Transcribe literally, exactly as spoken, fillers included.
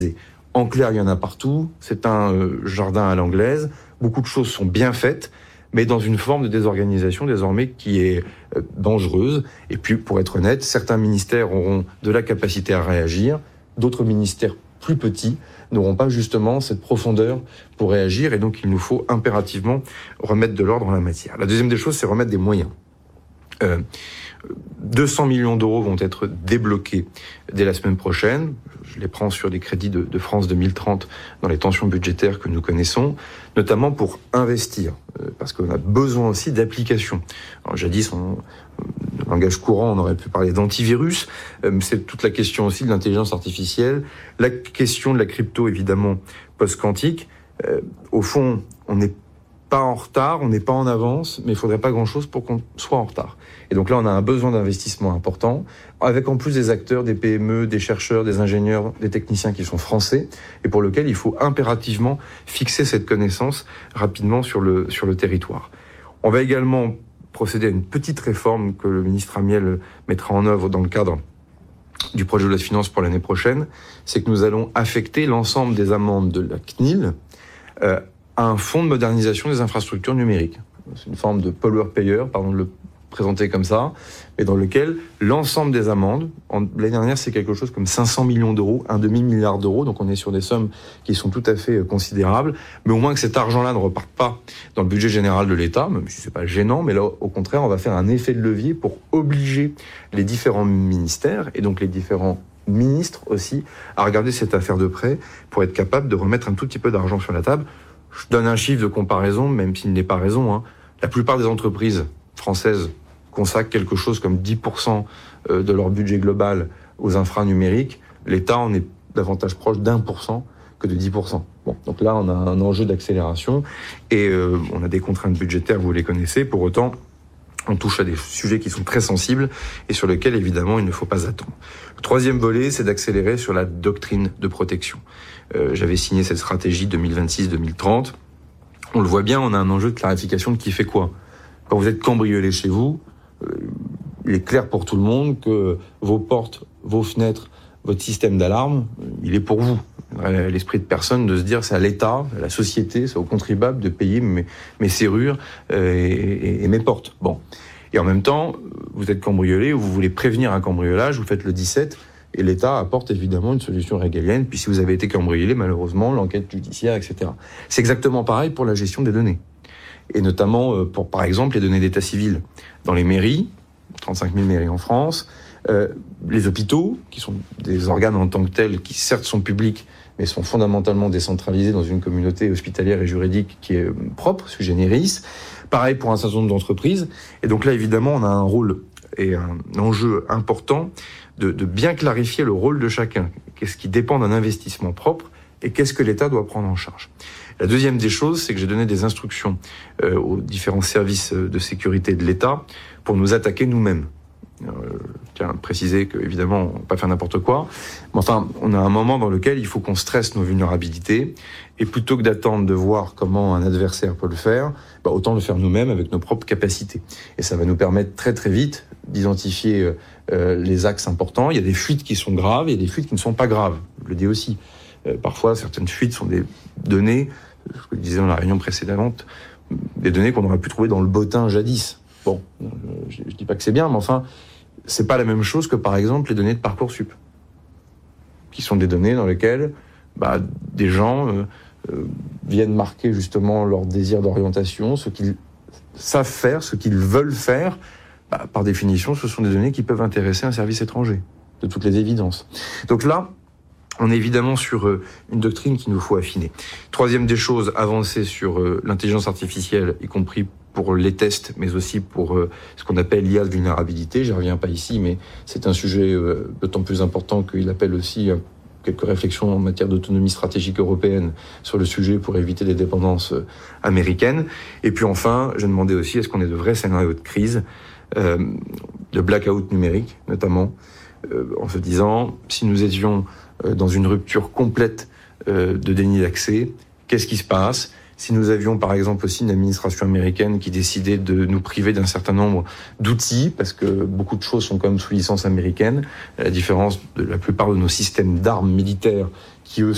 En clair, il y en a partout. C'est un euh, jardin à l'anglaise. Beaucoup de choses sont bien faites, mais dans une forme de désorganisation désormais qui est euh, dangereuse. Et puis, pour être honnête, certains ministères auront de la capacité à réagir. D'autres ministères plus petits n'auront pas justement cette profondeur pour réagir. Et donc, il nous faut impérativement remettre de l'ordre en la matière. La deuxième des choses, c'est remettre des moyens. Euh, deux cents millions d'euros vont être débloqués dès la semaine prochaine. Je les prends sur des crédits de, de France deux mille trente dans les tensions budgétaires que nous connaissons, notamment pour investir, euh, parce qu'on a besoin aussi d'applications. Alors, jadis, on, euh, langage courant, on aurait pu parler d'antivirus, euh, mais c'est toute la question aussi de l'intelligence artificielle, la question de la crypto, évidemment, post-quantique. Euh, au fond, on n'est pas en retard, on n'est pas en avance, mais il faudrait pas grand-chose pour qu'on soit en retard. Et donc là, on a un besoin d'investissement important, avec en plus des acteurs, des P M E, des chercheurs, des ingénieurs, des techniciens qui sont français, et pour lesquels il faut impérativement fixer cette connaissance rapidement sur le, sur le territoire. On va également procéder à une petite réforme que le ministre Amiel mettra en œuvre dans le cadre du projet de loi de finances pour l'année prochaine, c'est que nous allons affecter l'ensemble des amendes de la C N I L euh, à un fonds de modernisation des infrastructures numériques. C'est une forme de pollueur-payeur, pardon de le présenter comme ça, mais dans lequel l'ensemble des amendes, en, l'année dernière c'est quelque chose comme cinq cents millions d'euros, un demi-milliard d'euros, donc on est sur des sommes qui sont tout à fait euh, considérables, mais au moins que cet argent-là ne reparte pas dans le budget général de l'État, même si c'est pas gênant, mais là au contraire on va faire un effet de levier pour obliger les différents ministères, et donc les différents ministres aussi, à regarder cette affaire de près, pour être capable de remettre un tout petit peu d'argent sur la table. Je donne un chiffre de comparaison, même s'il n'est pas raison, hein. La plupart des entreprises françaises consacrent quelque chose comme dix pour cent de leur budget global aux infras numériques. L'État en est davantage proche d'un pour cent que de dix pour cent. Bon, donc là, on a un enjeu d'accélération et euh, on a des contraintes budgétaires, vous les connaissez. Pour autant, on touche à des sujets qui sont très sensibles et sur lesquels, évidemment, il ne faut pas attendre. Le troisième volet, c'est d'accélérer sur la doctrine de protection. Euh, j'avais signé cette stratégie deux mille vingt-six deux mille trente. On le voit bien, on a un enjeu de clarification de qui fait quoi. Quand vous êtes cambriolé chez vous, euh, il est clair pour tout le monde que vos portes, vos fenêtres, votre système d'alarme, il est pour vous. L'esprit de personne de se dire c'est à l'État, à la société, c'est aux contribuables de payer mes, mes serrures euh, et, et, et mes portes. Bon. Et en même temps, vous êtes cambriolé ou vous voulez prévenir un cambriolage, vous faites le dix-sept et l'État apporte évidemment une solution régalienne. Puis si vous avez été cambriolé, malheureusement, l'enquête judiciaire, et cetera. C'est exactement pareil pour la gestion des données. Et notamment pour, par exemple, les données d'état civil dans les mairies, trente-cinq mille mairies en France, euh, les hôpitaux, qui sont des organes en tant que tels, qui certes sont publics, mais sont fondamentalement décentralisés dans une communauté hospitalière et juridique qui est propre, sui generis. Pareil pour un certain nombre d'entreprises. Et donc là, évidemment, on a un rôle et un enjeu important de, de bien clarifier le rôle de chacun. Qu'est-ce qui dépend d'un investissement propre et qu'est-ce que l'État doit prendre en charge. La deuxième des choses, c'est que j'ai donné des instructions euh, aux différents services de sécurité de l'État pour nous attaquer nous-mêmes. Euh, je tiens à préciser que, évidemment, on ne va pas faire n'importe quoi. Mais enfin, on a un moment dans lequel il faut qu'on stresse nos vulnérabilités. Et plutôt que d'attendre de voir comment un adversaire peut le faire, bah, autant le faire nous-mêmes avec nos propres capacités. Et ça va nous permettre très très vite d'identifier euh, les axes importants. Il y a des fuites qui sont graves, il y a des fuites qui ne sont pas graves. Je le dis aussi. Euh, parfois, certaines fuites sont des données, ce que je disais dans la réunion précédente, des données qu'on aurait pu trouver dans le bottin jadis. Bon, je, je dis pas que c'est bien, mais enfin, c'est pas la même chose que, par exemple, les données de Parcoursup, qui sont des données dans lesquelles bah, des gens euh, euh, viennent marquer justement leur désir d'orientation, ce qu'ils savent faire, ce qu'ils veulent faire. Bah, par définition, ce sont des données qui peuvent intéresser un service étranger, de toutes les évidences. Donc là, on est évidemment sur euh, une doctrine qu'il nous faut affiner. Troisième des choses, avancer sur euh, l'intelligence artificielle, y compris pour les tests, mais aussi pour euh, ce qu'on appelle l'I A de vulnérabilité. Je ne reviens pas ici, mais c'est un sujet euh, d'autant plus important qu'il appelle aussi euh, quelques réflexions en matière d'autonomie stratégique européenne sur le sujet pour éviter les dépendances euh, américaines. Et puis enfin, j'ai demandé aussi, est-ce qu'on ait de vrais scénarios de crise, euh, de blackout numérique notamment, euh, en se disant, si nous étions euh, dans une rupture complète euh, de déni d'accès, qu'est-ce qui se passe ? Si nous avions par exemple aussi une administration américaine qui décidait de nous priver d'un certain nombre d'outils, parce que beaucoup de choses sont quand même sous licence américaine, à la différence de la plupart de nos systèmes d'armes militaires qui eux